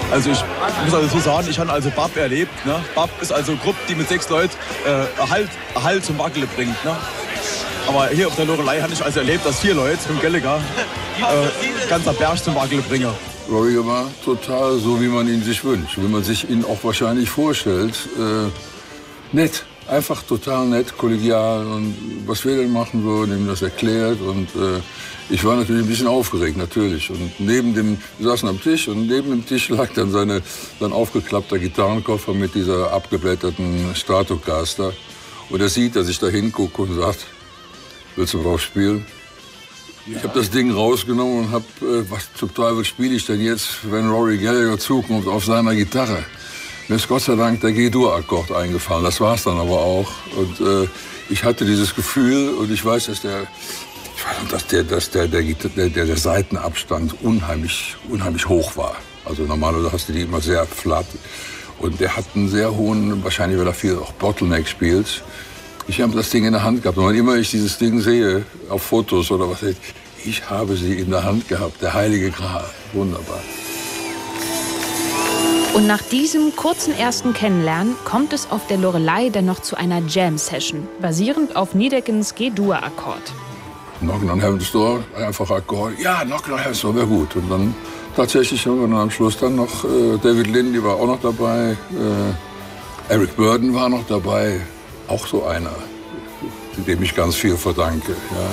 Also ich muss also so sagen, ich habe also Bab erlebt. Ne? Bab ist also eine Gruppe, die mit 6 Leuten Erhalt zum Wackele bringt. Ne? Aber hier auf der Loreley habe ich also erlebt, dass 4 Leute mit Gallagher ganzer Berg zum Wackele bringen. Rory war total so, wie man ihn sich wünscht, wie man sich ihn auch wahrscheinlich vorstellt. Nett, einfach total nett, kollegial und was wir denn machen würden, ihm das erklärt und ich war natürlich ein bisschen aufgeregt, natürlich. Und wir saßen am Tisch und neben dem Tisch lag dann sein aufgeklappter Gitarrenkoffer mit dieser abgeblätterten Stratocaster. Und er sieht, dass ich da hingucke und sagt, willst du drauf spielen? Ja. Ich habe das Ding rausgenommen und habe, was zum Teufel spiele ich denn jetzt, wenn Rory Gallagher zukommt auf seiner Gitarre? Mir ist Gott sei Dank der G-Dur-Akkord eingefallen, das war es dann aber auch. Und ich hatte dieses Gefühl und ich weiß, dass der Seitenabstand unheimlich hoch war. Also normalerweise hast du die immer sehr flat. Und der hat einen sehr hohen, wahrscheinlich weil er viel auch Bottleneck spielt. Ich habe das Ding in der Hand gehabt. Und wann immer ich dieses Ding sehe, auf Fotos oder was, ich habe sie in der Hand gehabt. Der Heilige Gral. Wunderbar. Und nach diesem kurzen ersten Kennenlernen kommt es auf der Loreley dann noch zu einer Jam-Session, basierend auf Niedeckens G-Dur-Akkord. Knockin' on Heaven's Door, einfach Akkord. Ja, Knockin' on Heaven's Door wäre gut. Und dann tatsächlich haben wir dann am Schluss dann noch David Lindley war auch noch dabei, Eric Burdon war noch dabei, auch so einer, dem ich ganz viel verdanke. Ja.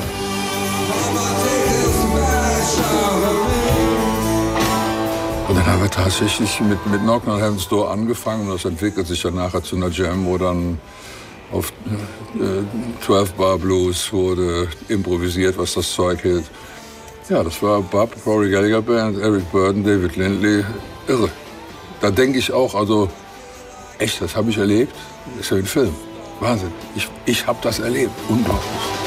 Und dann haben wir tatsächlich mit Knockin' on Heaven's Door angefangen und das entwickelt sich dann nachher zu einer Jam, wo dann auf 12 Bar Blues wurde improvisiert, was das Zeug hält. Ja, das war Bab, Rory Gallagher Band, Eric Burdon, David Lindley. Irre. Da denke ich auch, also echt, das habe ich erlebt. Das ist ja ein Film. Wahnsinn. Ich habe das erlebt. Unglaublich.